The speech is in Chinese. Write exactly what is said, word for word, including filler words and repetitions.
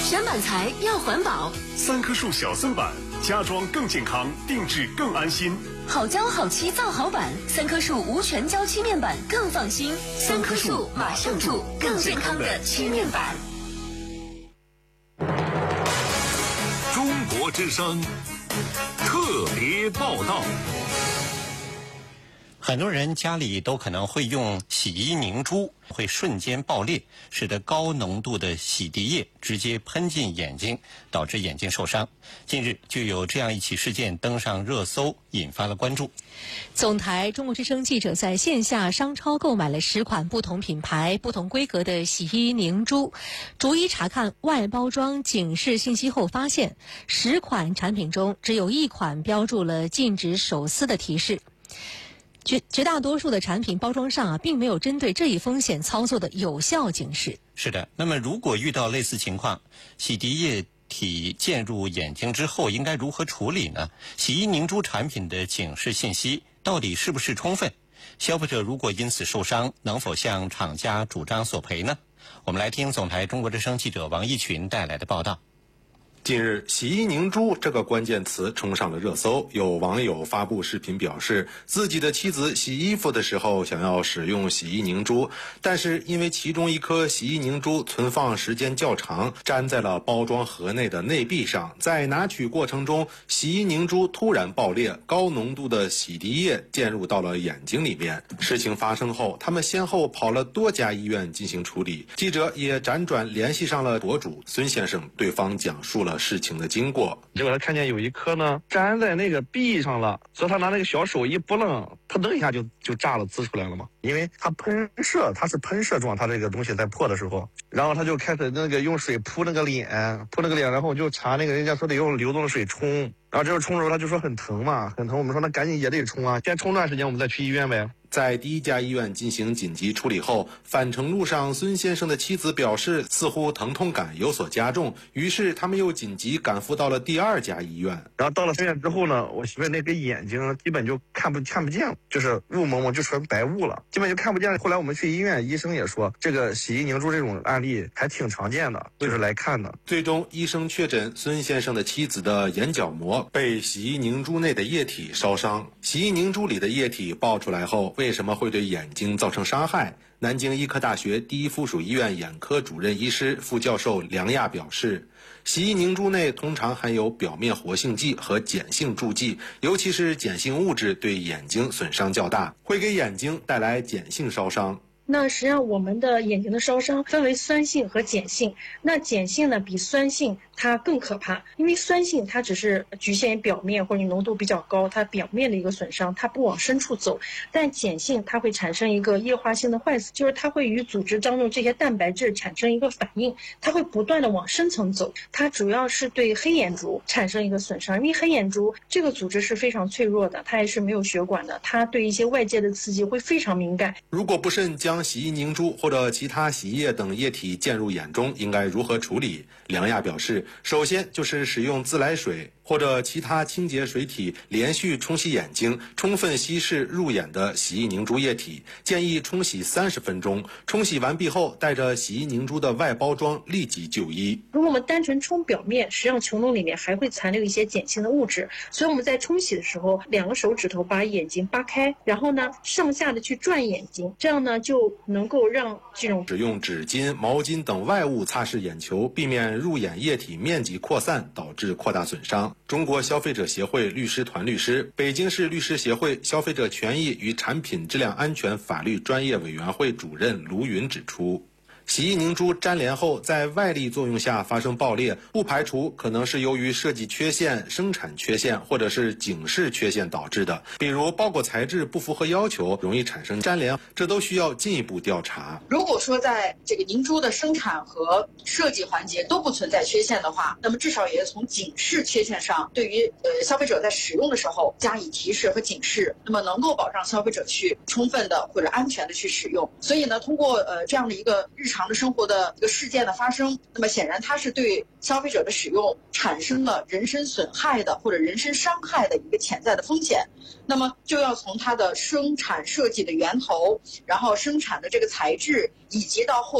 选板材要环保， 三棵树小森板，家装更健康，定制更安心。 好胶好漆造好板，三棵树无全胶漆面板更放心。三棵树马上住更健康的漆面板。 中国之声特别报道。 很多人家里都可能会用洗衣凝珠，会瞬间爆裂，使得高浓度的洗涤液直接喷进眼睛，导致眼睛受伤。近日就有这样一起事件登上热搜，引发了关注。 总台中国之声记者在线下商超购买了十款不同品牌、不同规格的洗衣凝珠，逐一查看外包装警示信息后发现，十款产品中只有一款标注了禁止手撕的提示。绝绝大多数的产品包装上啊，并没有针对这一风险操作的有效警示。 是的，那么如果遇到类似情况，洗涤液体溅入眼睛之后，应该如何处理呢？洗衣凝珠产品的警示信息到底是不是充分？消费者如果因此受伤，能否向厂家主张索赔呢？我们来听总台中国之声记者王一群带来的报道。 近日，洗衣凝珠这个关键词冲上了热搜。有网友发布视频表示，自己的妻子洗衣服的时候想要使用洗衣凝珠，但是因为其中一颗洗衣凝珠存放时间较长，粘在了包装盒内的内壁上，在拿取过程中，洗衣凝珠突然爆裂，高浓度的洗涤液溅入到了眼睛里面。事情发生后，他们先后跑了多家医院进行处理。记者也辗转联系上了博主孙先生，对方讲述了事情的经过。 结果他看见有一颗呢粘在那个壁上了，所以他拿那个小手一拨楞，他噔一下就就炸了，滋出来了嘛。因为它喷射，它是喷射状，它这个东西在破的时候，然后他就开始那个用水扑那个脸，扑那个脸，然后就查那个人家说得用流动的水冲，然后这时候冲的时候他就说很疼嘛，很疼。我们说那赶紧也得冲啊，先冲段时间我们再去医院呗。 在第一家医院进行紧急处理后，返程路上，孙先生的妻子表示似乎疼痛感有所加重，于是他们又紧急赶赴到了第二家医院。 然后到了医院之后呢，我媳妇那个眼睛基本就看不看不见了，就是雾蒙蒙，就成白雾了，基本就看不见了。后来我们去医院，医生也说这个洗衣凝珠这种案例还挺常见的，就是来看的。 最终医生确诊孙先生的妻子的眼角膜被洗衣凝珠内的液体烧伤。洗衣凝珠里的液体爆出来后，为什么会对眼睛造成伤害？南京医科大学第一附属医院眼科主任医师、副教授梁亚表示，洗衣凝珠内通常含有表面活性剂和碱性助剂，尤其是碱性物质对眼睛损伤较大，会给眼睛带来碱性烧伤。 那实际上我们的眼睛的烧伤分为酸性和碱性，那碱性呢比酸性它更可怕，因为酸性它只是局限于表面或者浓度比较高，它表面的一个损伤，它不往深处走。但碱性它会产生一个液化性的坏死，就是它会与组织当中这些蛋白质产生一个反应，它会不断的往深层走。它主要是对黑眼珠产生一个损伤，因为黑眼珠这个组织是非常脆弱的，它也是没有血管的，它对一些外界的刺激会非常敏感。 如果不慎将洗衣凝珠或者其他洗衣液等液体溅入眼中，应该如何处理？梁亚表示，首先就是使用自来水或者其他清洁水体连续冲洗眼睛，充分稀释入眼的洗衣凝珠液体，建议冲洗三十分钟。冲洗完毕后，带着洗衣凝珠的外包装立即就医。 如果我们单纯冲表面，实际上球脓里面还会残留一些碱性的物质，所以我们在冲洗的时候，两个手指头把眼睛扒开，然后呢上下的去转眼睛，这样呢就能够让这种使用纸巾、毛巾等外物擦拭眼球，避免入眼液体面积扩散，导致扩大损伤。中国消费者协会律师团律师、北京市律师协会消费者权益与产品质量安全法律专业委员会主任卢云指出，洗衣凝珠粘连后在外力作用下发生爆裂，不排除可能是由于设计缺陷、生产缺陷或者是警示缺陷导致的，比如包裹材质不符合要求，容易产生粘连，这都需要进一步调查。 如果说在这个凝珠的生产和设计环节都不存在缺陷的话，那么至少也从警示缺陷上，对于呃消费者在使用的时候加以提示和警示，那么能够保障消费者去充分的或者安全的去使用。所以呢，通过呃这样的一个日常的生活的一个事件的发生，那么显然它是对消费者的使用产生了人身损害的或者人身伤害的一个潜在的风险，那么就要从它的生产设计的源头，然后生产的这个材质，以及到后